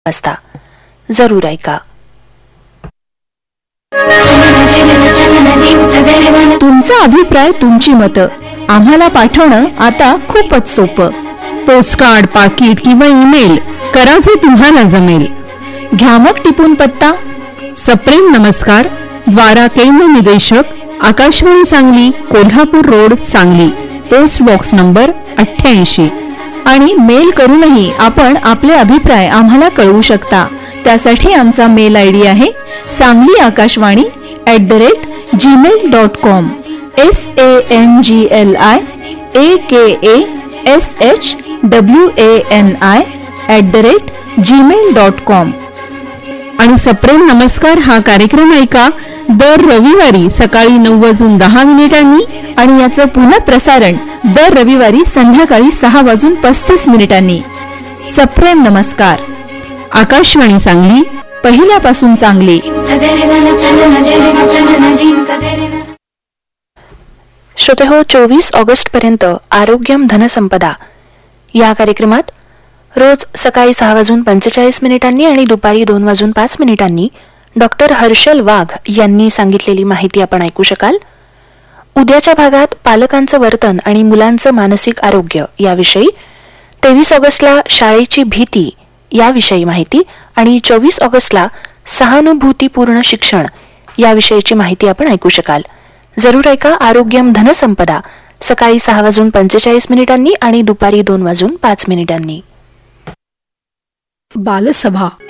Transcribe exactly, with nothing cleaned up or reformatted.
वाजता. जरूर ऐका. तुमचा अभिप्राय, तुमची मतं आम्हाला पाठवणं आता खूपच सोपं. पोस्टकार्ड, पाकिट किंवा ईमेल करा जे तुम्हाला जमेल. घ्या मग टिपून पत्ता. सप्रेम नमस्कार, द्वारा केंद्र निदेशक, Akashvani Sangli, Kolhapur road, Sangli. Post box number अठ्ठ्याऐंशी. आणि मेल करूनही आपण आपले अभिप्राय आम्हाला कळवू शकता. त्यासाठी आमचा मेल आय डी आहे Sangli Akashvani at the rate Gmail dot com. S A N G L I A K A S H W A N I at the rate Gmail dot com. आणि सप्रेम नमस्कार हा कार्यक्रम ऐका दर रविवारी सकाळी नऊ वाजून दहा मिनिटांनी आणि याचं पुन्हा प्रसारण दर रविवारी संध्याकाळी सहा वाजून पस्तीस मिनिटांनी. सप्रेम नमस्कार. आकाशवाणी सांगली, पहिल्यापासून चांगली. श्रोते हो, चोवीस ऑगस्ट पर्यंत आरोग्यम धनसंपदा या कार्यक्रमात रोज सकाळी सहा वाजून पंचेचाळीस मिनिटांनी आणि दुपारी दोन वाजून पाच मिनिटांनी डॉक्टर हर्षल वाघ यांनी सांगितलेली माहिती आपण ऐकू शकाल. उद्याच्या भागात पालकांचं वर्तन आणि मुलांचं मानसिक आरोग्य याविषयी, तेवीस ऑगस्टला शाळेची भीती याविषयी माहिती आणि चोवीस ऑगस्टला सहानुभूतीपूर्ण शिक्षण याविषयीची माहिती आपण ऐकू शकाल. जरूर ऐका आरोग्यम धनसंपदा सकाळी सहा वाजून पंचेचाळीस मिनिटांनी आणि दुपारी दोन वाजून पाच मिनिटांनी. बालसभा